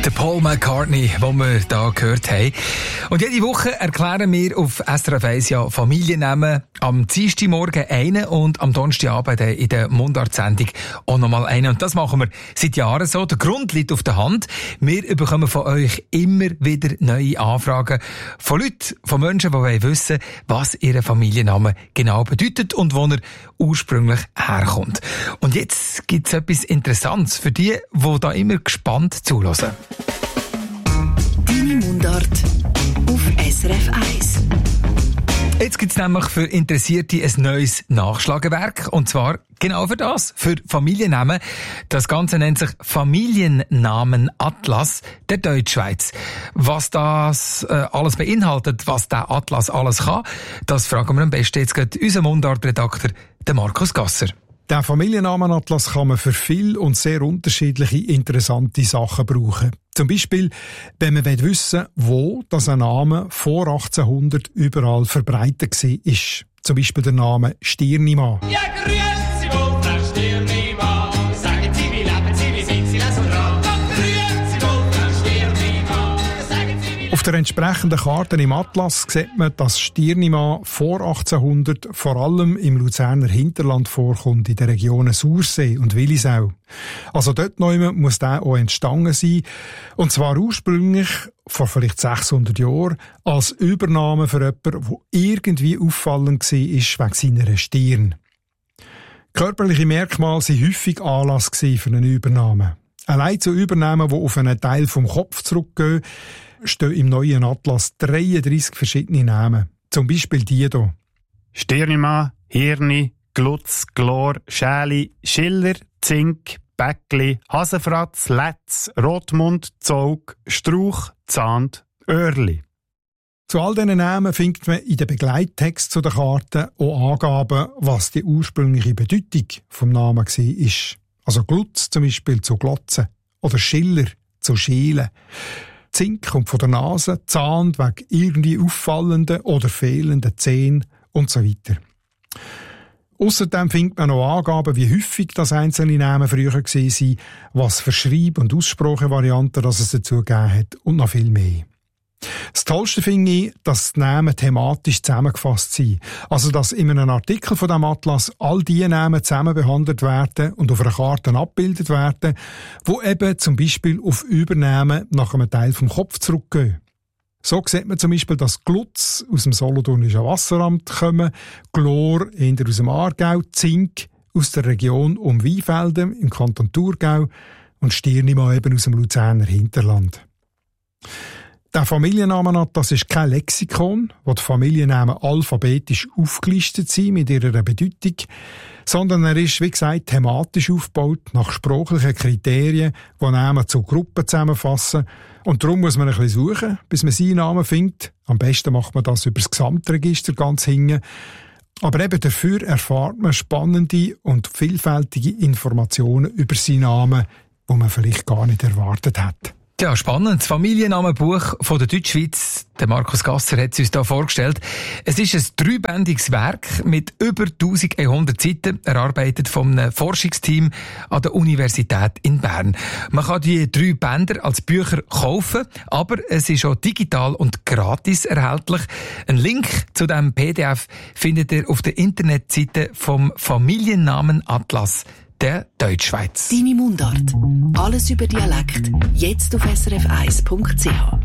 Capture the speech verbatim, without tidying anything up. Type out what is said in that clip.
Der Paul McCartney, den wir hier gehört haben. Und jede Woche erklären wir auf S R F eins ja Familiennamen. Am Dienstagmorgen einen und am Donnerstagabend in der Mundart-Sendung auch nochmal einen. Und das machen wir seit Jahren so. Der Grund liegt auf der Hand. Wir bekommen von euch immer wieder neue Anfragen von Leuten, von Menschen, die wissen wollen, was ihr Familienname genau bedeutet und wo er ursprünglich herkommt. Und jetzt gibt es etwas Interessantes für die, die da immer gespannt zuhören. Deine Mundart auf S R F eins. Jetzt gibt es nämlich für Interessierte ein neues Nachschlagewerk. Und zwar genau für das, für Familiennamen. Das Ganze nennt sich Familiennamenatlas der Deutschschweiz. Was das äh, alles beinhaltet, was der Atlas alles kann, das fragen wir am besten jetzt gerade unseren Mundartredakteur, den Markus Gasser. Den Familiennamenatlas kann man für viel und sehr unterschiedliche interessante Sachen brauchen. Zum Beispiel, wenn man wissen will, wo das ein Name vor achtzehnhundert überall verbreitet war. Zum Beispiel der Name Stirnimann. Ja, grüezi wohl, Frau Stirnimann. Sagen Sie, wie leben Sie, wie sind Sie, lesen dran. Grüezi wohl, Frau Stirnimann. Sagen Sie, wie... Auf der entsprechenden Karte im Atlas sieht man, dass Stirnimann vor achtzehnhundert vor allem im Luzerner Hinterland vorkommt, in den Regionen Sursee und Willisau. Also dort neu muss der auch entstanden sein. Und zwar ursprünglich, vor vielleicht sechshundert Jahren, als Übernahme für jemanden, der irgendwie auffallend war wegen seiner Stirn. Körperliche Merkmale waren häufig Anlass für eine Übernahme. Allein zu Übernahmen, die auf einen Teil vom Kopf zurückgehen, stehen im neuen Atlas dreiunddreissig verschiedene Namen. Zum Beispiel die hier. Stirnimann, Hirni, Glutz, Glor, Schäli, Schiller, Zink, Bäckli, Hasenfratz, Letz, Rotmund, Zog, Strauch, Zahnd, Öhrli. Zu all diesen Namen findet man in den Begleittext zu der Karte auch Angaben, was die ursprüngliche Bedeutung vom Namen war. Also Glutz zum Beispiel zu Glotzen oder Schiller zu Schielen. Zink kommt von der Nase, Zahn wegen irgendwie auffallenden oder fehlenden Zähnen und so weiter. Ausserdem findet man noch Angaben, wie häufig das einzelne Namen früher waren, was für Schreib- und Aussprachevarianten das es dazu gegeben hat und noch viel mehr. Das Tollste finde ich, dass die Namen thematisch zusammengefasst sind. Also, dass in einem Artikel von diesem Atlas all die Namen zusammen behandelt werden und auf einer Karte abgebildet werden, wo eben zum Beispiel auf Übernahmen nach einem Teil vom Kopf zurückgehen. So sieht man zum Beispiel, dass Glutz aus dem Solothurnischen Wasseramt kommen, Glor eher aus dem Aargau, Zink aus der Region um Weinfelden im Kanton Thurgau und Stirnimann eben aus dem Luzerner Hinterland. Der Familiennamenatlas ist kein Lexikon, wo die Familiennamen alphabetisch aufgelistet sind mit ihrer Bedeutung, sondern er ist, wie gesagt, thematisch aufgebaut, nach sprachlichen Kriterien, die Namen zu Gruppen zusammenfassen. Und darum muss man ein bisschen suchen, bis man seinen Namen findet. Am besten macht man das über das Gesamtregister ganz hinten. Aber eben dafür erfahrt man spannende und vielfältige Informationen über seinen Namen, die man vielleicht gar nicht erwartet hat. Ja, spannend. Das Familiennamenbuch von der Deutschschweiz. Der Markus Gasser hat es uns hier vorgestellt. Es ist ein dreibändiges Werk mit über elfhundert Seiten, erarbeitet von einem Forschungsteam an der Universität in Bern. Man kann die drei Bänder als Bücher kaufen, aber es ist auch digital und gratis erhältlich. Ein Link zu diesem P D F findet ihr auf der Internetseite vom Familiennamenatlas der Deutschschweiz. Deine Mundart. Alles über Dialekt. Jetzt auf S R F eins Punkt C H.